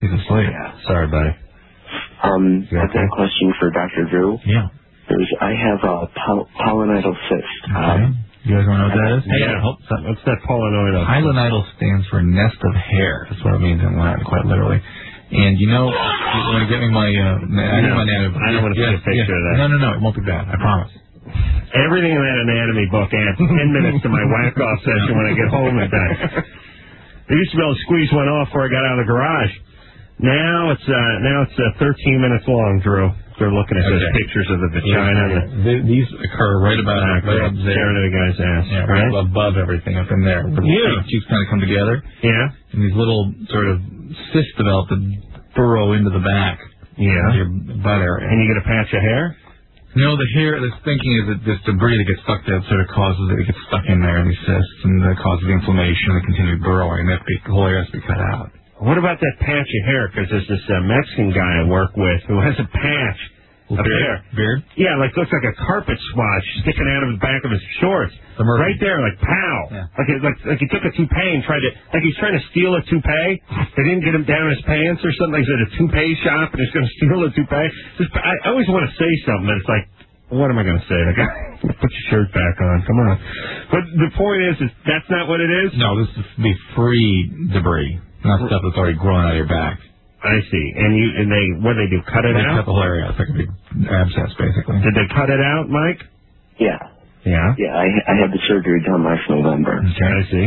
He's asleep. Yeah. Sorry, buddy. I've got a question for Dr. Drew. Yeah. I have a pilonidal cyst. Okay. You guys want to know what that is? Yeah. What's that pilonidal? Pilonidal stands for nest of hair. That's what it means in Latin, quite literally. And you want to get me my anatomy? I don't want to see a picture of that. No, it won't be bad. I promise. Everything in that anatomy book adds 10 minutes to my whack-off session when I get home at night. I used to be able to squeeze one off before I got out of the garage. Now it's 13 minutes long, Drew. They're looking at those pictures of the vagina. These occur right about there. Staring at a guy's ass. Yeah, right above everything up in there. The cheeks kind of come together. Yeah. And these little sort of cysts develop that burrow into the back. Yeah. Your butt area. And you get a patch of hair? No, the hair, the thinking is that this debris that gets stuck there sort of causes it to get stuck in there in these cysts, and that causes the inflammation and the continued burrowing. The whole area has to be cut out. What about that patch of hair? Because there's this Mexican guy I work with who has a patch of hair. Beard? Yeah, looks like a carpet swatch sticking out of the back of his shorts. Right there, like pow. Yeah. Like he took a toupee and he's trying to steal a toupee. They didn't get him down his pants or something. He's at a toupee shop and he's going to steal a toupee. I always want to say something, but it's like, what am I going to say? Like, put your shirt back on. Come on. But the point is that's not what it is? No, this is the free debris, not stuff that's already grown out of your back. I see. And what do they do? Cut it out? They cut the whole area out. It's like a big abscess, basically. Did they cut it out, Mike? Yeah. Yeah? Yeah, I had the surgery done last November. Okay, I see.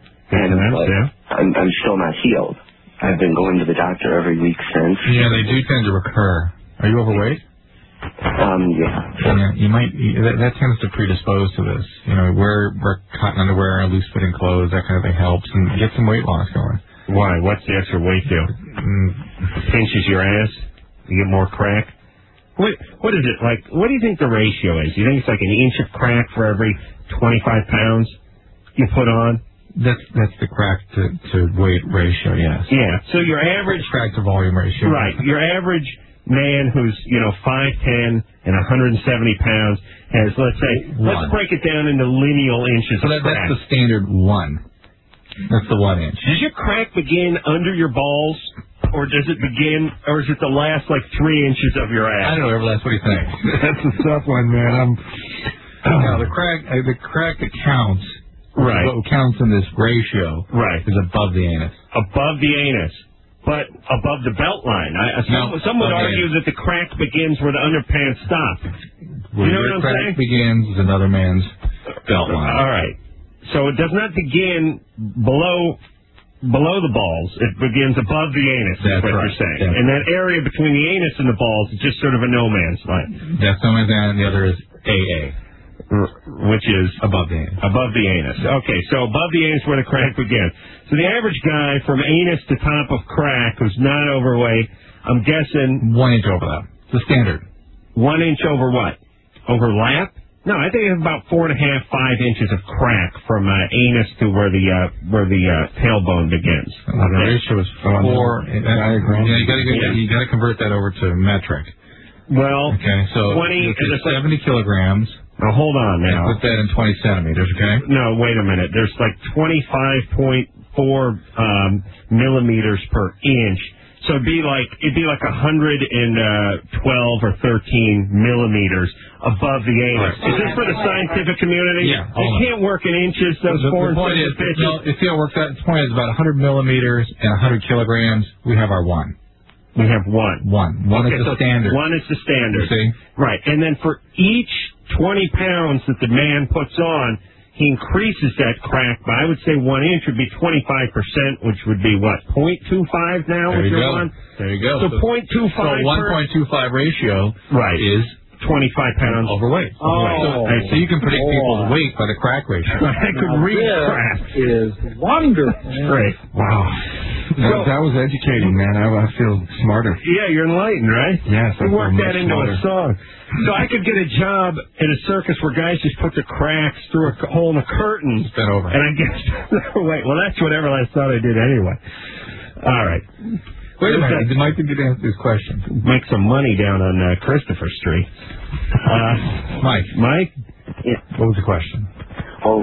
I'm still not healed. I've been going to the doctor every week since. Yeah, they do tend to recur. Are you overweight? Yeah. You might. That tends to predispose to this. Wear cotton underwear, loose-fitting clothes, that kind of thing helps, and get some weight loss going. Why? What's the extra weight do? Pinches your ass? You get more crack? What is it like? What do you think the ratio is? You think it's like an inch of crack for every 25 pounds you put on? That's the crack to weight ratio, yes. Yeah. So your average crack to volume ratio. Right. Your average man who's 5'10" and 170 pounds has, let's break it down into lineal inches. So that's the standard 1. That's the 1 inch. Does your crack begin under your balls, or does it begin, or is it the last 3 inches of your ass? I don't know, Everlast. What do you think? That's a tough one, man. No, the crack that counts. Right. What counts in this ratio. Right. Is above the anus. Above the anus. But above the belt line. Some would argue that the crack begins where the underpants stop. Where you know your what I'm crack saying? begins is another man's belt line. All right. So it does not begin below the balls. It begins above the anus, is what you're saying. And that area between the anus and the balls is just sort of a no man's land. That's no man's land, and the other is AA. Which is above the anus. Above the anus. Okay, so above the anus where the crack begins. So the average guy from anus to top of crack who's not overweight, I'm guessing 1 inch over that. The standard. 1 inch over what? Over lap? No, I think it's about 4.5, 5 inches of crack from anus to where the tailbone begins. The ratio is 4. You got to convert that over to metric. Well, okay, so 20 it's 70 kilograms. Now, hold on now. Put that in 20 centimeters, okay? No, wait a minute. There's 25.4 millimeters per inch. So it'd be like 112 or 13 millimeters above the anus. Is this for the scientific community? Yeah. They can't work in inches, those foreign point is, bitches. no, if it works out, the point is about 100 millimeters and 100 kilograms, we have our 1. We have 1. 1 is the standard. 1 is the standard. You see? Right. And then for each 20 pounds that the man puts on, he increases that crack by, I would say 1 inch would be 25%, which would be what, 0.25 now? There you go. There you go. So 0.25. So 1.25 ratio is 25 pounds overweight. So you can predict people's weight by the crack ratio. I could read crack. Is wonderful. Great. Wow. That was educating, man. I feel smarter. Yeah, you're enlightened, right? Yes. You worked that into a song. So I could get a job in a circus where guys just put the cracks through a hole in the curtain. Spin over. And I guess, wait, well, that's what Everlast thought I did anyway. All right. Wait a minute. Mike didn't answer this question. Make some money down on Christopher Street. Mike. Mike? Yeah. What was the question? Oh,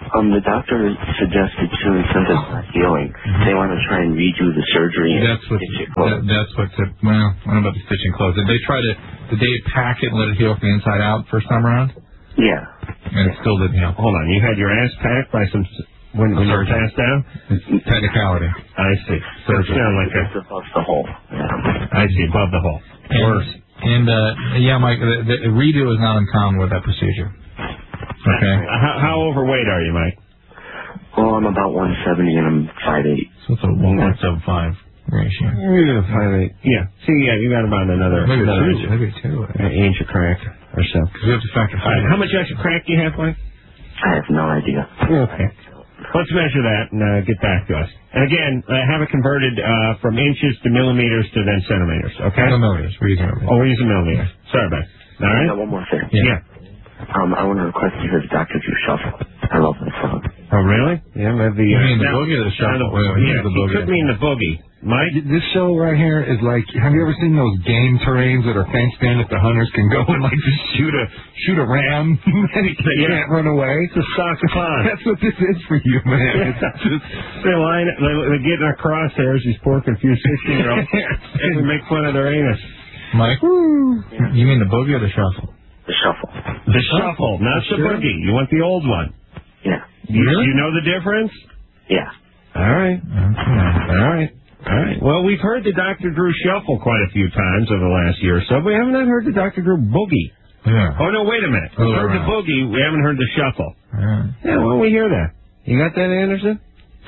The doctor suggested soon since it's not healing, they want to try and redo the surgery and stitch it closed. That's what's it. Well, I don't know about the stitching closed. Did they try to? Did they pack it and let it heal from the inside out first time around? Yeah. And it still didn't heal. Hold on, you had your ass packed by some when you were passed down? It's technicality. I see. So it sounded like it's above the hole. Yeah. I see, above the hole. Worse. And yeah, Mike, the redo is not uncommon with that procedure. Okay. How overweight are you, Mike? Well, I'm about 170 and I'm 5'8". So it's a 1.75 ratio. You're 5'8". Yeah. See, yeah, you got about another maybe two. Inch of crack or so. Because we have to factor. All right, how much extra crack do you have, Mike? I have no idea. Okay. Let's measure that and get back to us. And again, have it converted from inches to millimeters to then centimeters, okay? Millimeters. We're using millimeters. Oh, we're using millimeters. Sorry about it. All right? I got one more thing. Yeah. I want to request to hear the Dr. Drew Shuffle. I love that song. Oh, really? Yeah, maybe. You mean the boogie or the shuffle? Yeah, he took me in the boogie. Mike? This show right here is like, have you ever seen those game terrains that are fenced in that the hunters can go and like just shoot a ram and they can't run away? It's a soccer pond. That's what this is for you, man. It's just, they get in our crosshairs, these poor confused 16-year-olds, and we make fun of their anus. Mike? You mean the boogie or the shuffle? The Shuffle. The shuffle, not the boogie. You want the old one. Yeah. You know the difference? Yeah. All right. Okay. All right. Well, we've heard the Dr. Drew Shuffle quite a few times over the last year or so, but we haven't heard the Dr. Drew Boogie. Yeah. Oh, no, wait a minute. We've heard the Boogie. We haven't heard the Shuffle. Yeah, why don't we hear that? You got that, Anderson?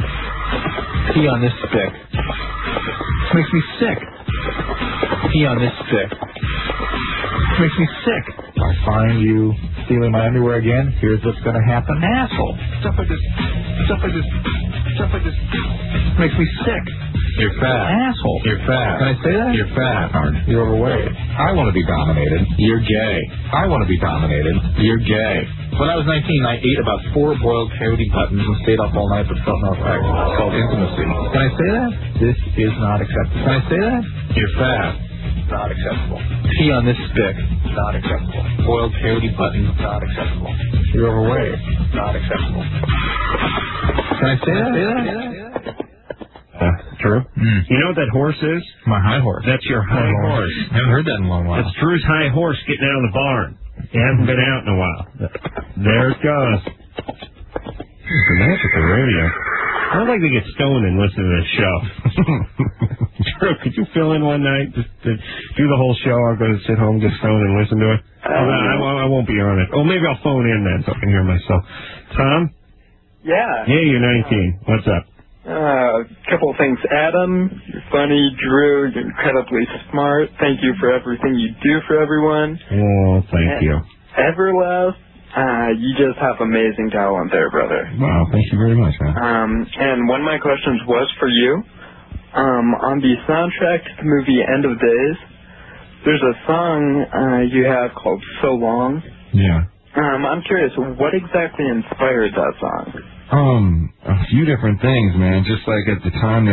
Pee on this stick. Makes me sick. Pee on this stick. Makes me sick. If I find you stealing my underwear again, here's what's going to happen. Asshole. Stuff like this. Makes me sick. You're fat. Asshole. You're fat. Can I say that? You're fat. You're overweight. I want to be dominated. You're gay. I want to be dominated. You're gay. When I was 19, I ate about 4 boiled coyote buttons and stayed up all night but felt no effect. It's called intimacy. Can I say that? This is not acceptable. Can I say that? You're fat. Not acceptable. Pee on this stick. Not acceptable. Boiled coyote buttons. Not acceptable. You're overweight. Not acceptable. Can I say that? True. You know what that horse is? My high horse. That's your high horse. I haven't heard that in a long while. That's Drew's high horse getting out of the barn. He hasn't been out in a while. There it goes. The magic of radio. I'd like to get stoned and listen to this show. Drew, could you fill in one night just to do the whole show? I'll go to sit home, get stoned, and listen to it. I won't be on it. Oh, maybe I'll phone in then so I can hear myself. Tom? Yeah. Hey, you're 19. What's up? A couple of things. Adam, you're funny. Drew, you're incredibly smart. Thank you for everything you do for everyone. Oh, thank you. Everlast, you just have amazing talent there, brother. wow, thank you very much, man. And one of my questions was for you. On the soundtrack to the movie End of Days, there's a song you have called So Long. Yeah. I'm curious, what exactly inspired that song? A few different things, man. Just like at the time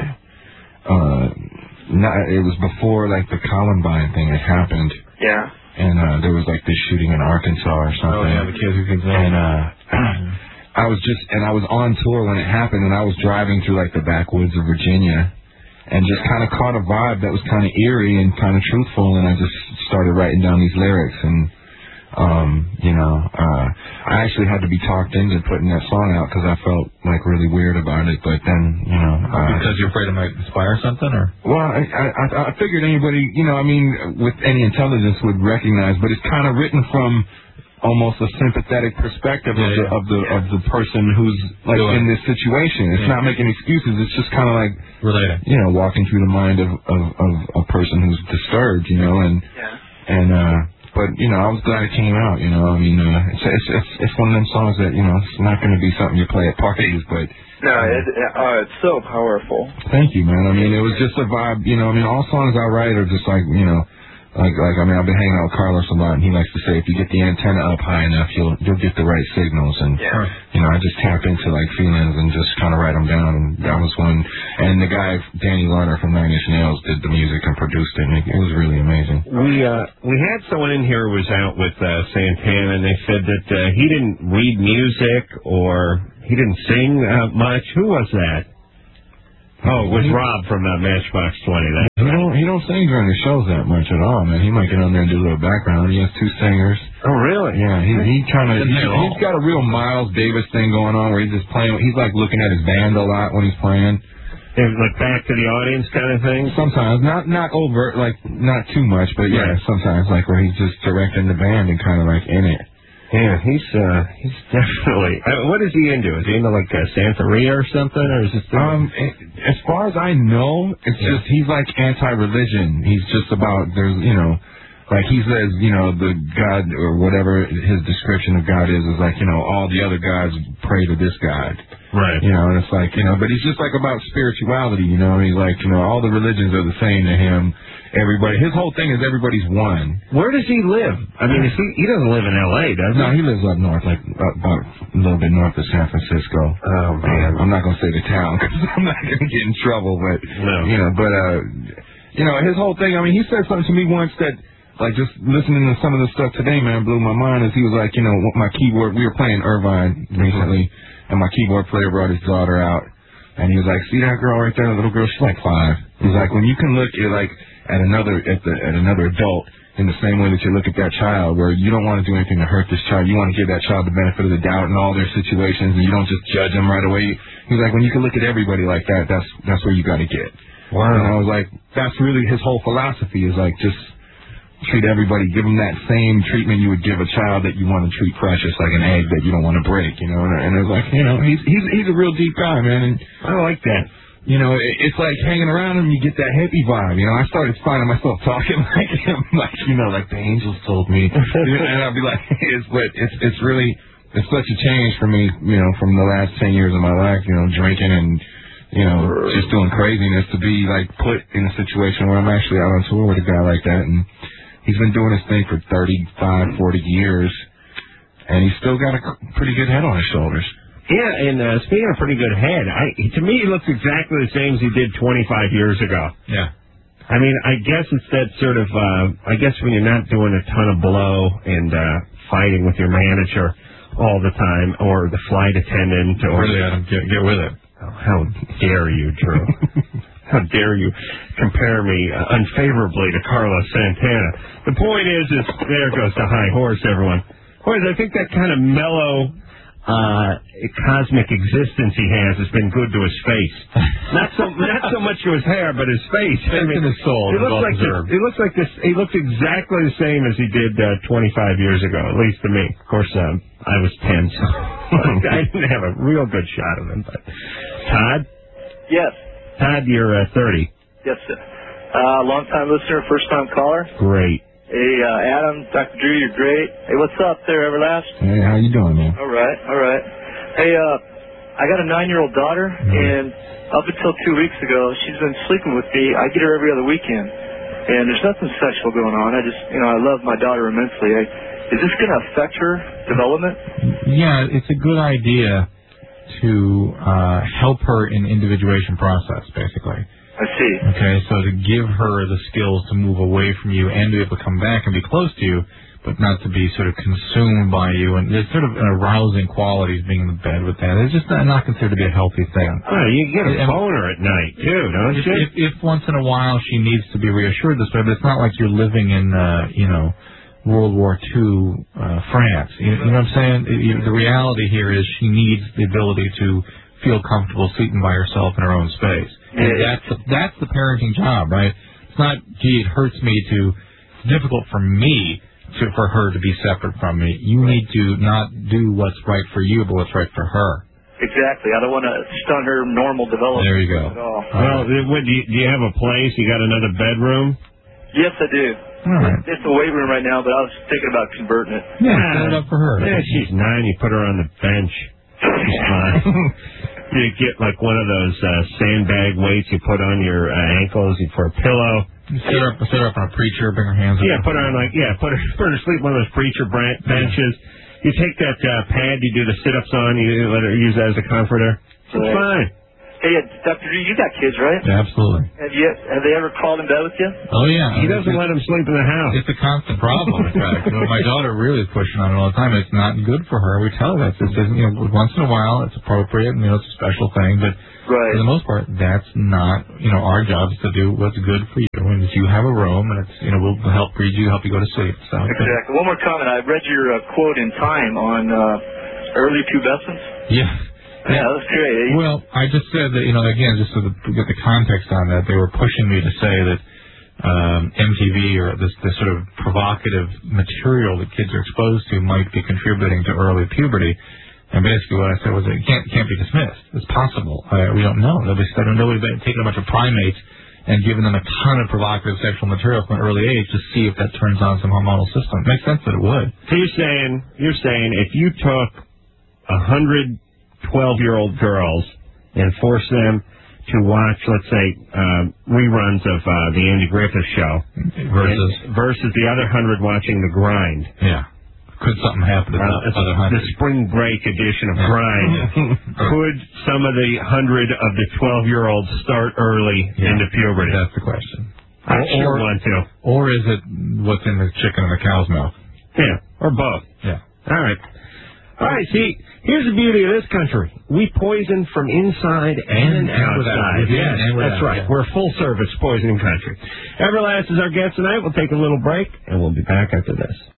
it was before like the Columbine thing had happened. Yeah. And there was like this shooting in Arkansas or something. Oh yeah, the kids who can sing. And I was on tour when it happened, and I was driving through like the backwoods of Virginia, and just kind of caught a vibe that was kind of eerie and kind of truthful, and I just started writing down these lyrics, and I actually had to be talked into putting that song out because I felt like really weird about it, but then because you're afraid it might inspire something, or well, I figured anybody with any intelligence would recognize, but it's kind of written from almost a sympathetic perspective of the person who's like in this situation. It's not making excuses. It's just kind of like relating, walking through the mind of a person who's disturbed, But I was glad it came out. It's one of them songs that it's not going to be something you play at parties, but no, it's so powerful. Thank you, man. It was just a vibe. All songs I write are just like I've been hanging out with Carlos a lot, and he likes to say if you get the antenna up high enough, you'll get the right signals. And I just tap into like feelings and just kind of write them down. And that was one. And the guy Danny Lerner from Nine Inch Nails did the music and produced it. And it was really amazing. We had someone in here who was out with Santana, and they said that he didn't read music or he didn't sing much. Who was that? Oh, it was Rob from Matchbox 20. He don't sing during the shows that much at all, man. He might get on there and do a little background. He has 2 singers. Oh, really? Yeah, he's got a real Miles Davis thing going on where he's just playing. He's like looking at his band a lot when he's playing. Like back to the audience kind of thing? Sometimes. Not overt, like not too much, but yeah, sometimes like where he's just directing the band and kind of like in it. Yeah, he's definitely. What is he into? Is he into like Santeria or something, or is it? As far as I know, it's just he's like anti-religion. He's just about like he says, the God or whatever his description of God is like all the other gods pray to this God. Right. And it's like but he's just like about spirituality. He's like all the religions are the same to him. Everybody, his whole thing is everybody's one. Where does he live? I mean, he doesn't live in L.A., does he? No, he lives up north, like about a little bit north of San Francisco. Oh man, I'm not gonna say the town because I'm not gonna get in trouble. But his whole thing. I mean, he said something to me once that, like, just listening to some of the stuff today, man, blew my mind. Is he was like, my keyboard. We were playing Irvine recently, and my keyboard player brought his daughter out, and he was like, "See that girl right there, the little girl? She's like 5." He's like, when you can look at at another adult in the same way that you look at that child, where you don't want to do anything to hurt this child. You want to give that child the benefit of the doubt in all their situations, and you don't just judge them right away. He's like, when you can look at everybody like that, that's where you got to get. Wow. And I was like, that's really his whole philosophy is like just treat everybody, give them that same treatment you would give a child that you want to treat precious, like an egg that you don't want to break, And it was like, he's a real deep guy, man. And I like that. It's like hanging around him, you get that hippie vibe. I started finding myself talking like him, like the angels told me, and I'd be like, it's really such a change for me, from the last 10 years of my life, drinking and just doing craziness to be like put in a situation where I'm actually out on tour with a guy like that, and he's been doing his thing for 35, 40 years, and he's still got a pretty good head on his shoulders. Yeah, and speaking of pretty good head, to me he looks exactly the same as he did 25 years ago. Yeah. I mean, I guess it's that sort of, I guess when you're not doing a ton of blow and fighting with your manager all the time, or the flight attendant, or... Really, Adam, get with it. Oh, how dare you, Drew. How dare you compare me unfavorably to Carlos Santana. The point is there goes the high horse, everyone. Boys, I think that kind of mellow... cosmic existence he has been good to his face. Not so much to his hair, but his face. I mean, his soul. He looks like this. He looks exactly the same as he did 25 years ago, at least to me. Of course, I was 10, so I didn't have a real good shot of him. But Todd? Yes. Todd, you're 30. Yes, sir. Long-time listener, first-time caller. Great. Hey, Adam, Dr. Drew, you're great. Hey, what's up there, Everlast? Hey, how you doing, man? All right. Hey, I got a 9-year-old daughter, and up until 2 weeks ago, she's been sleeping with me. I get her every other weekend, and there's nothing sexual going on. I just, I love my daughter immensely. Is this going to affect her development? Yeah, it's a good idea to help her in the individuation process, basically. I see. Okay, so to give her the skills to move away from you and be able to come back and be close to you, but not to be sort of consumed by you. And there's sort of an arousing quality being in the bed with that. It's just not considered to be a healthy thing. Oh, you get a boner at night, too, don't you? If once in a while she needs to be reassured this way, but it's not like you're living in, World War II France. You know what I'm saying? The reality here is she needs the ability to feel comfortable sleeping by herself in her own space. And that's the parenting job, right? It's not, gee, it hurts me it's difficult for me for her to be separate from me. You need to not do what's right for you, but what's right for her. Exactly. I don't want to stun her normal development. There you go. At all. Well, do you have a place? You got another bedroom? Yes, I do. All right. It's a weight room right now, but I was thinking about converting it. Yeah, set it up for her. Yeah, she's 9. You put her on the bench. She's fine. to get like one of those sandbag weights you put on your ankles for a pillow. You sit her up on a preacher, bring her hands up. Yeah, put her on put her to sleep on one of those preacher benches. You take that pad you do the sit-ups on, you let her use that as a comforter. It's fine. Hey, Dr. Drew, you got kids, right? Yeah, absolutely. Have they ever crawled in bed with you? Oh, yeah. He doesn't let them sleep in the house. It's a constant problem, in fact. My daughter really is pushing on it all the time. It's not good for her. We tell her that. Once in a while, it's appropriate, and, it's a special thing, but for the most part, that's not, our job is to do what's good for you. And if you have a room, and it's, we'll help read you, help you go to sleep. So, exactly. One more comment. I read your quote in Time on early pubescence. Yeah. Yeah, that was great. Well, I just said that, again, just to get the context on that, they were pushing me to say that MTV or this sort of provocative material that kids are exposed to might be contributing to early puberty. And basically what I said was it can't be dismissed. It's possible. We don't know. Nobody's taken a bunch of primates and given them a ton of provocative sexual material from an early age to see if that turns on some hormonal system. It makes sense that it would. So you're saying if you took 100 12-year-old girls and force them to watch, let's say, reruns of the Andy Griffith Show versus the other 100 watching The Grind. Yeah. Could something happen to the other 100? The spring break edition of Grind. Could some of the 100 of the 12-year-olds start early into puberty? That's the question. I sure want to. Or is it what's in the chicken and the cow's milk? Yeah, or both. Yeah. All right. All right, see, here's the beauty of this country. We poison from inside and outside. Yes, that's right. We're a full-service poisoning country. Everlast is our guest tonight. We'll take a little break, and we'll be back after this.